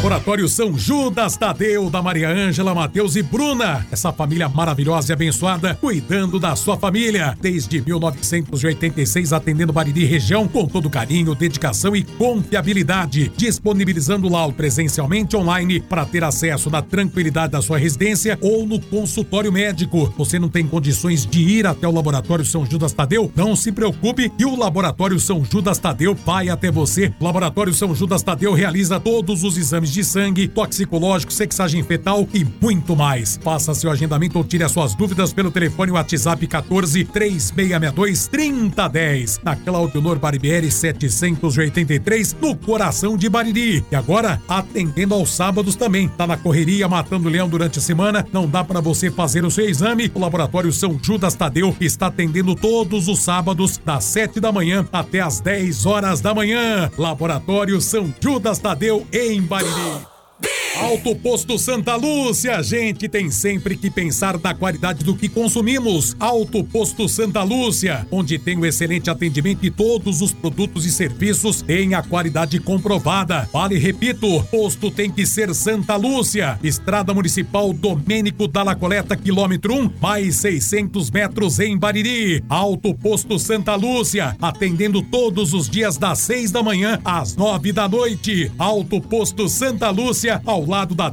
Laboratório São Judas Tadeu, da Maria Ângela, Matheus e Bruna. Essa família maravilhosa e abençoada, cuidando da sua família. Desde 1986, atendendo Bariri região com todo carinho, dedicação e confiabilidade. Disponibilizando laudo presencialmente online para ter acesso na tranquilidade da sua residência ou no consultório médico. Você não tem condições de ir até o Laboratório São Judas Tadeu? Não se preocupe que o Laboratório São Judas Tadeu vai até você. O Laboratório São Judas Tadeu realiza todos os exames de sangue, toxicológico, sexagem fetal e muito mais. Faça seu agendamento ou tire as suas dúvidas pelo telefone WhatsApp 14 3662 3010. Na Cláudio Nor Barbieri 783, no coração de Bariri. E agora, atendendo aos sábados também. Tá na correria, matando leão durante a semana, não dá para você fazer o seu exame? O Laboratório São Judas Tadeu está atendendo todos os sábados, das 7 da manhã até as 10 horas da manhã. Laboratório São Judas Tadeu, em Bariri. Alto Posto Santa Lúcia, a gente tem sempre que pensar na qualidade do que consumimos. Alto Posto Santa Lúcia, onde tem o excelente atendimento e todos os produtos e serviços têm a qualidade comprovada. Vale, repito, posto tem que ser Santa Lúcia. Estrada Municipal Domênico Dalla Coleta, quilômetro 1, mais 600 metros em Bariri. Alto Posto Santa Lúcia, atendendo todos os dias das 6 da manhã às 9 da noite. Alto Posto Santa Lúcia, ao lado da